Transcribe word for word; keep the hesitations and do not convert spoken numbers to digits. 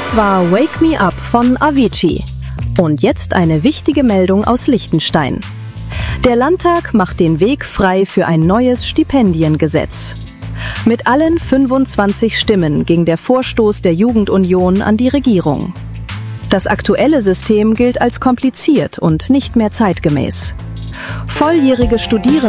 Das war Wake Me Up von Avicii. Und jetzt eine wichtige Meldung aus Liechtenstein. Der Landtag macht den Weg frei für ein neues Stipendiengesetz. Mit allen fünfundzwanzig Stimmen ging der Vorstoß der Jugendunion an die Regierung. Das aktuelle System gilt als kompliziert und nicht mehr zeitgemäß. Volljährige Studierende